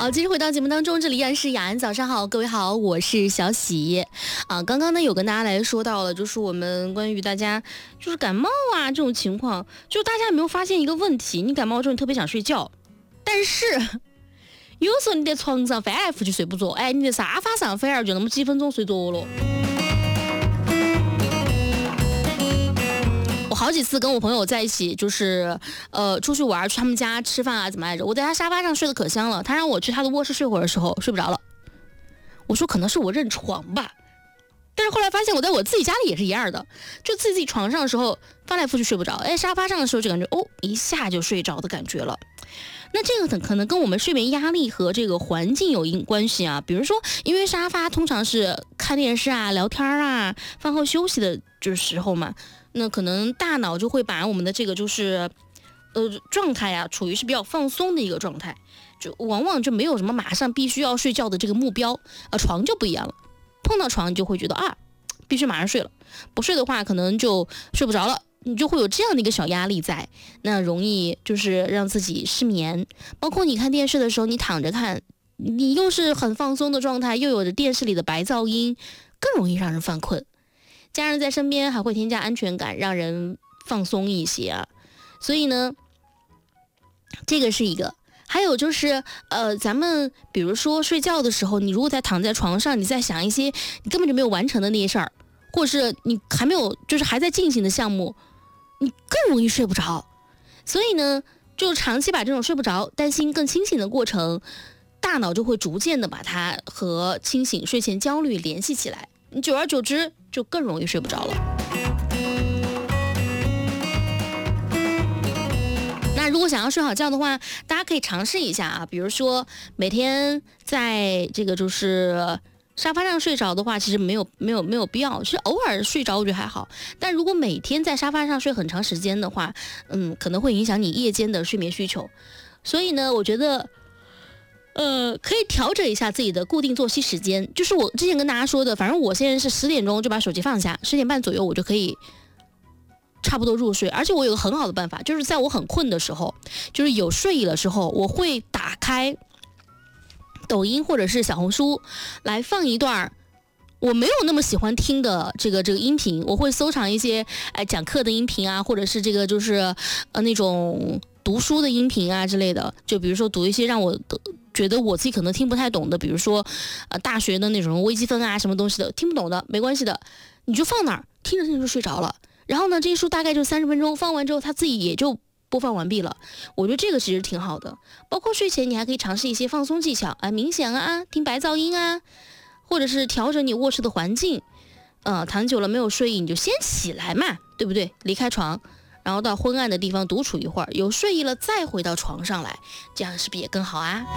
好，继续回到节目当中，这里依然是雅安，早上好，各位好，我是小喜啊。刚刚呢有跟大家来说到了，就是我们关于大家就是感冒啊这种情况，就大家有没有发现一个问题？你感冒之后你特别想睡觉，但是有时候你在床上翻来覆去睡不着，哎，你在沙发上反而就那么几分钟睡着了。我好几次跟我朋友在一起，就是出去玩，去他们家吃饭啊，怎么来着？我在他沙发上睡得可香了，他让我去他的卧室睡会儿的时候睡不着了。我说可能是我认床吧，但是后来发现我在我自己家里也是一样的，就自己床上的时候翻来覆去睡不着，哎，沙发上的时候就感觉一下就睡着的感觉了。那这个可能跟我们睡眠压力和这个环境有关系啊。比如说，因为沙发通常是看电视啊、聊天啊、饭后休息的就是时候嘛，那可能大脑就会把我们的这个就是状态啊，处于是比较放松的一个状态，就往往就没有什么马上必须要睡觉的这个目标。床就不一样了，碰到床你就会觉得必须马上睡了，不睡的话可能就睡不着了。你就会有这样的一个小压力在，那容易就是让自己失眠。包括你看电视的时候，你躺着看，你又是很放松的状态，又有着电视里的白噪音，更容易让人犯困。家人在身边还会添加安全感，让人放松一些啊。所以呢，这个是一个。还有就是咱们比如说睡觉的时候，你如果在躺在床上，你在想一些你根本就没有完成的那些事儿，或者是你还没有就是还在进行的项目，你更容易睡不着。所以呢，就长期把这种睡不着、担心更清醒的过程，大脑就会逐渐的把它和清醒、睡前焦虑联系起来，你久而久之就更容易睡不着了。那如果想要睡好觉的话，大家可以尝试一下啊，比如说每天在这个就是沙发上睡着的话，其实没有必要，是偶尔睡着我觉得还好。但如果每天在沙发上睡很长时间的话，可能会影响你夜间的睡眠需求。所以呢，我觉得可以调整一下自己的固定作息时间。就是我之前跟大家说的，反正我现在是10点钟就把手机放下，10点半左右我就可以差不多入睡。而且我有个很好的办法，就是在我很困的时候，就是有睡意的时候，我会打开抖音或者是小红书来放一段我没有那么喜欢听的这个音频，我会搜藏一些讲课的音频啊，或者是这个就是那种读书的音频啊之类的。就比如说读一些让我觉得我自己可能听不太懂的，比如说大学的那种微积分啊什么东西的，听不懂的没关系的，你就放那儿听着听着就睡着了。然后呢，这一书大概就30分钟，放完之后它自己也就播放完毕了。我觉得这个其实挺好的。包括睡前你还可以尝试一些放松技巧啊，冥想啊，听白噪音啊，或者是调整你卧室的环境。躺久了没有睡意，你就先起来嘛，对不对？离开床，然后到昏暗的地方独处一会儿，有睡意了再回到床上来，这样是不是也更好啊？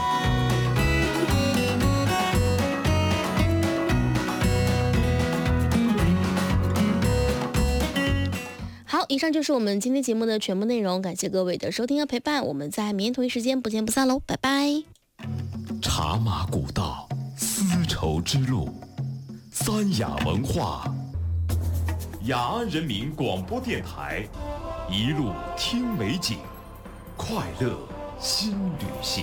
好，以上就是我们今天节目的全部内容，感谢各位的收听和陪伴，我们在明天同一时间不见不散喽，拜拜。 茶马古道，丝绸之路，三雅文化，雅安人民广播电台，一路听美景，快乐新旅行。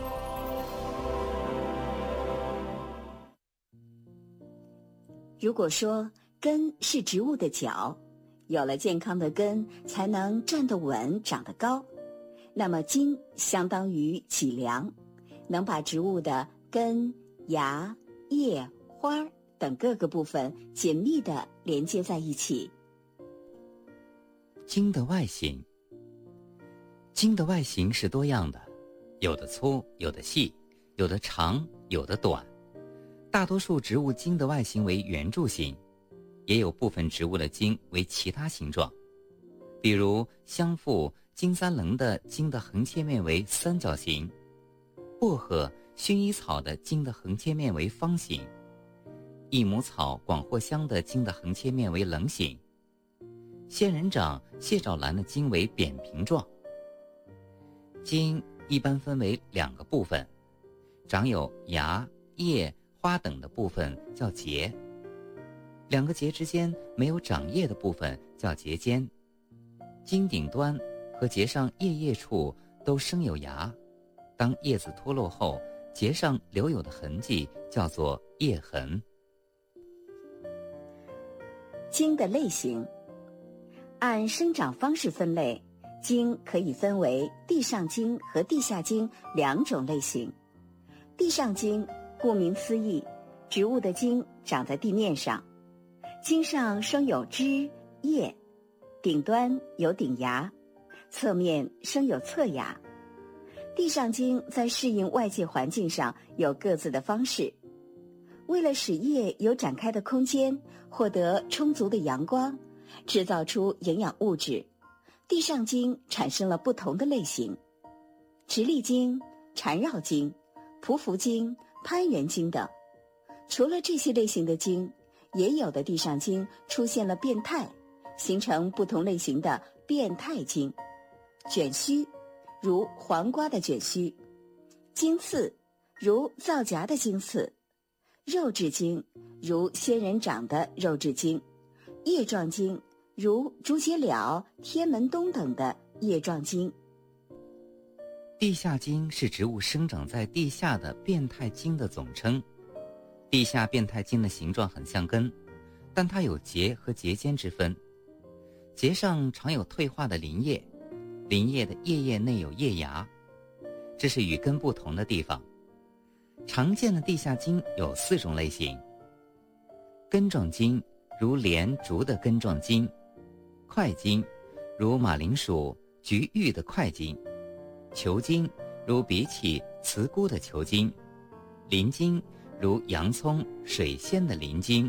如果说根是植物的脚，有了健康的根，才能站得稳、长得高。那么茎相当于脊梁，能把植物的根、芽、叶、花等各个部分紧密地连接在一起。 茎的外形，茎的外形是多样的，有的粗，有的细，有的长，有的短。大多数植物茎的外形为圆柱形，也有部分植物的茎为其他形状，比如香附、金三棱的茎的横切面为三角形，薄荷、薰衣草的茎的横切面为方形，益母草、广藿香的茎的横切面为棱形，仙人掌、蟹爪兰的茎为扁平状。茎一般分为2个部分，长有芽、叶、花等的部分叫节，2个节之间没有长叶的部分叫节间。茎顶端和节上叶处都生有芽，当叶子脱落后， 节上留有的痕迹叫做叶痕。 茎的类型，按生长方式分类，茎可以分为地上茎和地下茎两种类型。地上茎顾名思义，植物的茎长在地面上，茎上生有枝叶，顶端有顶芽，侧面生有侧芽。地上茎在适应外界环境上有各自的方式，为了使叶有展开的空间，获得充足的阳光，制造出营养物质，地上茎产生了不同的类型：直立茎、缠绕茎、匍匐茎、攀援茎等。除了这些类型的茎，也有的地上茎出现了变态，形成不同类型的变态茎。卷须，如黄瓜的卷须；茎刺，如皂荚的茎刺；肉质茎，如仙人掌的肉质茎；叶状茎，如竹节鸟、天门冬等的叶状茎。 地下茎是植物生长在地下的变态茎的总称。地下变态茎的形状很像根，但它有节和节间之分。节上常有退化的鳞叶，鳞叶的叶叶内有叶芽，这是与根不同的地方。常见的地下茎有4种类型：根状茎，如莲、竹的根状茎；块茎，如马铃薯、菊芋的块茎；球茎，如荸荠、茨菇的球茎；鳞茎，如洋葱、水仙的鳞茎。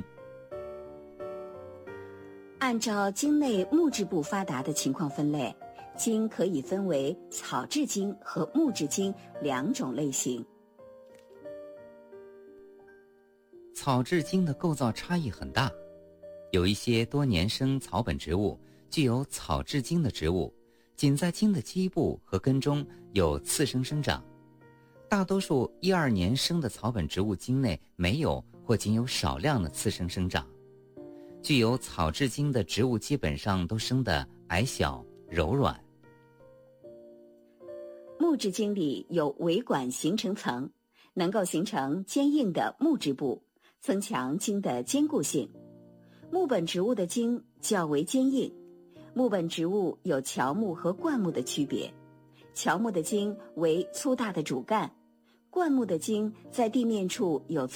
按照茎内木质部发达的情况分类，茎可以分为草质茎和木质茎两种类型。 草质茎的构造差异很大，有一些多年生草本植物具有草质茎的植物，仅在茎的基部和根中有次生生长。大多数1、2年生的草本植物茎内没有或仅有少量的次生生长。具有草质茎的植物基本上都生得矮小柔软。 木质茎里有维管形成层，能够形成坚硬的木质部，增强茎的坚固性。木本植物的茎较为坚硬。木本植物有乔木和灌木的区别，乔木的茎为粗大的主干，灌木的茎在地面处有